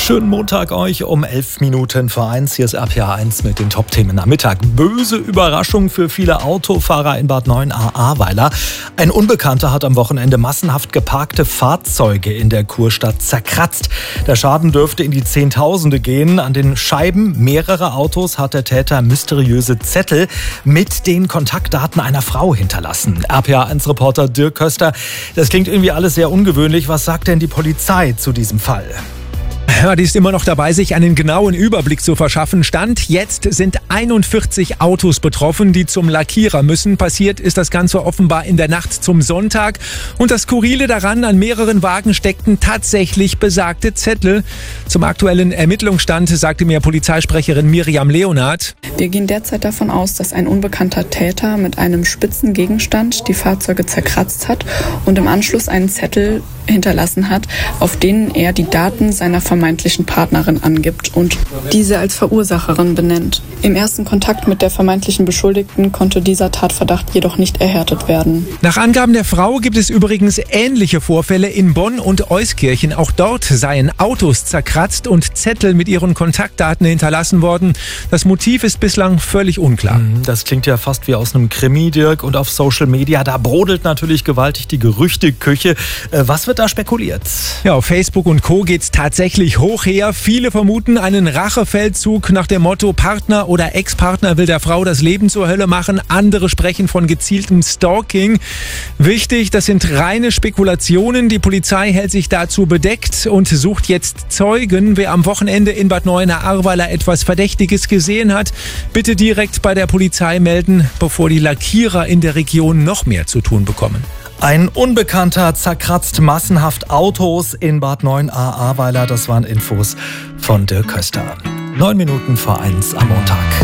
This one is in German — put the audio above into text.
Schönen Montag euch um 11 Minuten vor 1. Hier ist RPA 1 mit den Top-Themen am Mittag. Böse Überraschung für viele Autofahrer in Bad Neuenahr-Ahrweiler. Ein Unbekannter hat am Wochenende massenhaft geparkte Fahrzeuge in der Kurstadt zerkratzt. Der Schaden dürfte in die Zehntausende gehen. An den Scheiben mehrerer Autos hat der Täter mysteriöse Zettel mit den Kontaktdaten einer Frau hinterlassen. RPA 1-Reporter Dirk Köster. Das klingt irgendwie alles sehr ungewöhnlich. Was sagt denn die Polizei zu diesem Fall? Ja, die ist immer noch dabei, sich einen genauen Überblick zu verschaffen. Stand jetzt sind 41 Autos betroffen, die zum Lackierer müssen. Passiert ist das Ganze offenbar in der Nacht zum Sonntag. Und das Skurrile daran, an mehreren Wagen steckten tatsächlich besagte Zettel. Zum aktuellen Ermittlungsstand sagte mir Polizeisprecherin Miriam Leonhardt: Wir gehen derzeit davon aus, dass ein unbekannter Täter mit einem spitzen Gegenstand die Fahrzeuge zerkratzt hat und im Anschluss einen Zettel hinterlassen hat, auf denen er die Daten seiner vermeintlichen Partnerin angibt und diese als Verursacherin benennt. Im ersten Kontakt mit der vermeintlichen Beschuldigten konnte dieser Tatverdacht jedoch nicht erhärtet werden. Nach Angaben der Frau gibt es übrigens ähnliche Vorfälle in Bonn und Euskirchen. Auch dort seien Autos zerkratzt und Zettel mit ihren Kontaktdaten hinterlassen worden. Das Motiv ist bislang völlig unklar. Das klingt ja fast wie aus einem Krimi, Dirk. Und auf Social Media, da brodelt natürlich gewaltig die Gerüchteküche. Was wird da spekuliert? Ja, auf Facebook und Co. geht's tatsächlich hoch her. Viele vermuten einen Rachefeldzug nach dem Motto: Partner oder Ex-Partner will der Frau das Leben zur Hölle machen. Andere sprechen von gezieltem Stalking. Wichtig, das sind reine Spekulationen. Die Polizei hält sich dazu bedeckt und sucht jetzt Zeugen. Wer am Wochenende in Bad Neuenahr-Ahrweiler etwas Verdächtiges gesehen hat, bitte direkt bei der Polizei melden, bevor die Lackierer in der Region noch mehr zu tun bekommen. Ein Unbekannter zerkratzt massenhaft Autos in Bad Neuenahr-Ahrweiler. Das waren Infos von Dirk Köster. 9 Minuten vor 1 am Montag.